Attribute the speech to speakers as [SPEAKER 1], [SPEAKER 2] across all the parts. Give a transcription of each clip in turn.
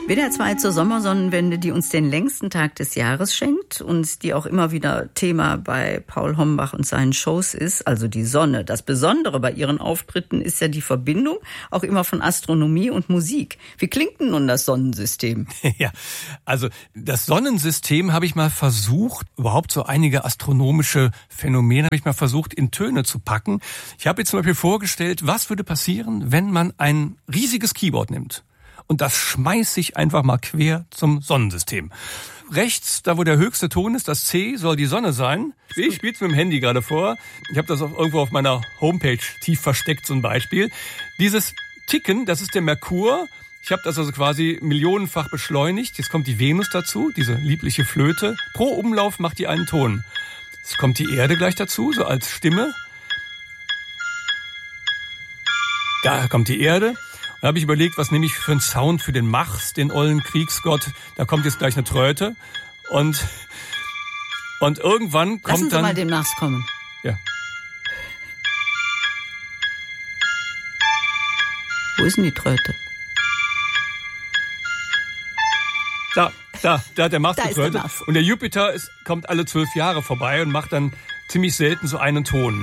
[SPEAKER 1] WDR 2 zur Sommersonnenwende, die uns den längsten Tag des Jahres schenkt und die auch immer wieder Thema bei Paul Hombach und seinen Shows ist, also die Sonne. Das Besondere bei ihren Auftritten ist ja die Verbindung auch immer von Astronomie und Musik. Wie klingt denn nun das Sonnensystem?
[SPEAKER 2] Ja, also das Sonnensystem habe ich mal versucht, überhaupt so einige astronomische Phänomene habe ich mal versucht in Töne zu packen. Ich habe jetzt zum Beispiel vorgestellt, was würde passieren, wenn man ein riesiges Keyboard nimmt. Und das schmeißt sich einfach mal quer zum Sonnensystem. Rechts, da wo der höchste Ton ist, das C, soll die Sonne sein. Ich spiele es mit dem Handy gerade vor. Ich habe das auch irgendwo auf meiner Homepage tief versteckt, so ein Beispiel. Dieses Ticken, das ist der Merkur. Ich habe das also quasi millionenfach beschleunigt. Jetzt kommt die Venus dazu, diese liebliche Flöte. Pro Umlauf macht die einen Ton. Jetzt kommt die Erde gleich dazu, so als Stimme. Da kommt die Erde. Da habe ich überlegt, was nehme ich für einen Sound für den Mars, den ollen Kriegsgott. Da kommt jetzt gleich eine Tröte. Und irgendwann kommt dann...
[SPEAKER 1] Lassen Sie mal den Mars kommen.
[SPEAKER 2] Ja.
[SPEAKER 1] Wo ist denn die Tröte?
[SPEAKER 2] Da hat der Mars
[SPEAKER 1] da
[SPEAKER 2] die Tröte.
[SPEAKER 1] Der Mars.
[SPEAKER 2] Und der Jupiter kommt alle 12 Jahre vorbei und macht dann ziemlich selten so einen Ton.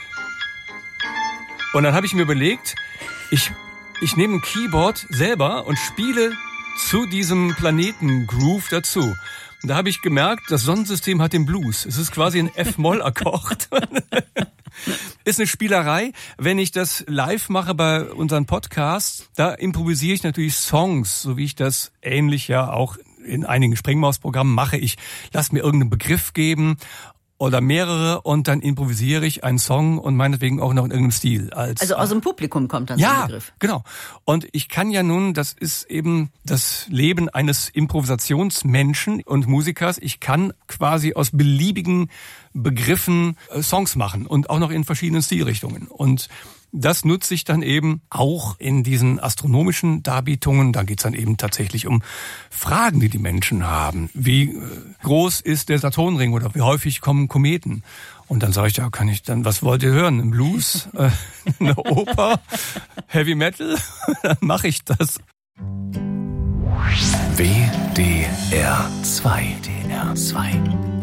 [SPEAKER 2] Und dann habe ich mir überlegt, ich nehme ein Keyboard selber und spiele zu diesem Planeten-Groove dazu. Und da habe ich gemerkt, das Sonnensystem hat den Blues. Es ist quasi ein F-Moll-Akkord. Ist eine Spielerei. Wenn ich das live mache bei unseren Podcasts, da improvisiere ich natürlich Songs, so wie ich das ähnlich ja auch in einigen Sprengmaus-Programmen mache. Ich lasse mir irgendeinen Begriff geben oder mehrere und dann improvisiere ich einen Song und meinetwegen auch noch in irgendeinem Stil.
[SPEAKER 1] Also aus dem Publikum kommt dann so ein Begriff.
[SPEAKER 2] Ja, genau. Und ich kann ja nun, das ist eben das Leben eines Improvisationsmenschen und Musikers, ich kann quasi aus beliebigen Begriffen Songs machen und auch noch in verschiedenen Stilrichtungen. Und das nutze ich dann eben auch in diesen astronomischen Darbietungen. Da geht's dann eben tatsächlich um Fragen, die Menschen haben. Wie groß ist der Saturnring oder wie häufig kommen Kometen? Und dann sage ich, ja, was wollt ihr hören? Ein Blues? Eine Oper? Heavy Metal? Dann mache ich das.
[SPEAKER 3] WDR 2.